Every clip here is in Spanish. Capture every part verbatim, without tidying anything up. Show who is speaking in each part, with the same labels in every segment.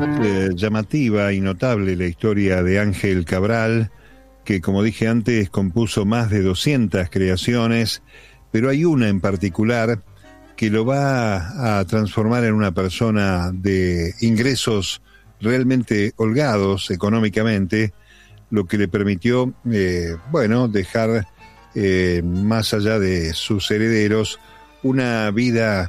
Speaker 1: Eh, llamativa y notable la historia de Ángel Cabral, que, como dije antes, compuso más de doscientas creaciones, pero hay una en particular que lo va a transformar en una persona de ingresos realmente holgados económicamente, lo que le permitió, eh, bueno, dejar eh, más allá de sus herederos una vida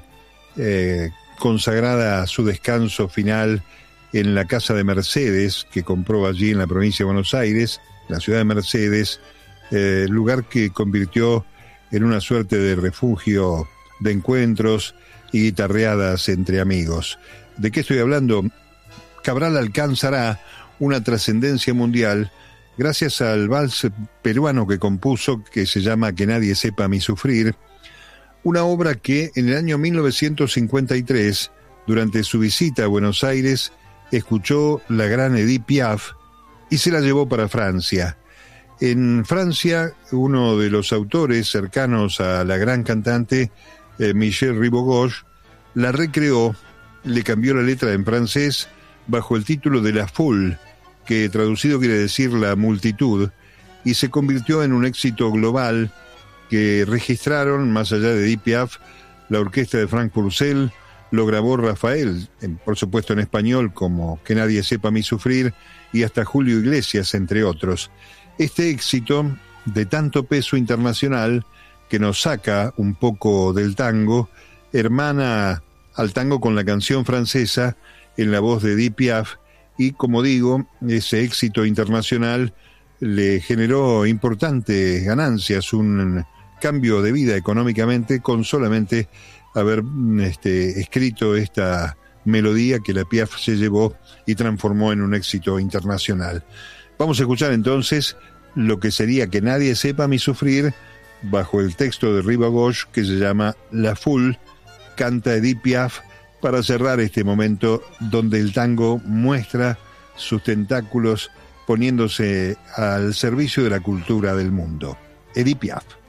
Speaker 1: eh, consagrada a su descanso final en la casa de Mercedes, que compró allí en la provincia de Buenos Aires, la ciudad de Mercedes, eh, lugar que convirtió en una suerte de refugio de encuentros y guitarreadas entre amigos. ¿De qué estoy hablando? Cabral alcanzará una trascendencia mundial gracias al vals peruano que compuso, que se llama Que nadie sepa mi sufrir, una obra que en el año mil novecientos cincuenta y tres, durante su visita a Buenos Aires, escuchó la gran Edith Piaf y se la llevó para Francia. En Francia, uno de los autores cercanos a la gran cantante, eh, Michel Ribogoche, la recreó, le cambió la letra en francés bajo el título de La Foule, que traducido quiere decir la multitud, y se convirtió en un éxito global que registraron, más allá de Edith Piaf, la orquesta de Frank Purcell, lo grabó Rafael, en, por supuesto en español, como Que nadie sepa mi sufrir, y hasta Julio Iglesias, entre otros. Este éxito, de tanto peso internacional, que nos saca un poco del tango, hermana al tango con la canción francesa, en la voz de Edith Piaf, y como digo, ese éxito internacional le generó importantes ganancias, un cambio de vida económicamente con solamente haber este, escrito esta melodía que la Piaf se llevó y transformó en un éxito internacional. Vamos a escuchar entonces lo que sería Que nadie sepa mi sufrir, bajo el texto de Ribogoche, que se llama La Foule, canta Edith Piaf, para cerrar este momento donde el tango muestra sus tentáculos poniéndose al servicio de la cultura del mundo. Edith Piaf.